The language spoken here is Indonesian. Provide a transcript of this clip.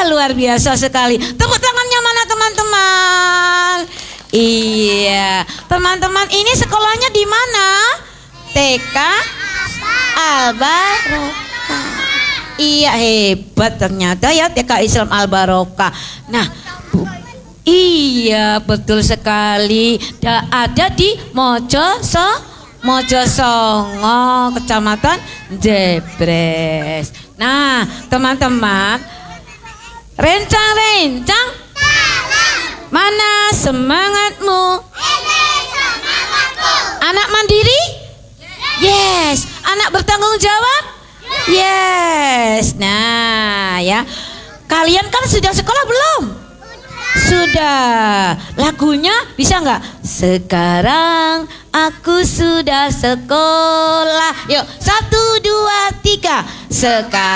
luar biasa sekali. Tepuk tangannya mana teman-teman? Iya, teman-teman ini sekolahnya di mana? TK Al-Barokah. Iya, hebat ternyata ya TK Islam Al-Barokah. Nah, iya betul sekali. Ada di Mojosongo, Kecamatan Jebres. Nah, teman-teman, rencang-rencang, mana semangatmu? Anak mandiri? Yes. Anak bertanggung jawab? Yes. Nah, ya. Kalian kan sudah sekolah belum? Sudah. Lagunya bisa nggak? Sekarang aku sudah sekolah. Yuk, 1, 2, 3. Sekarang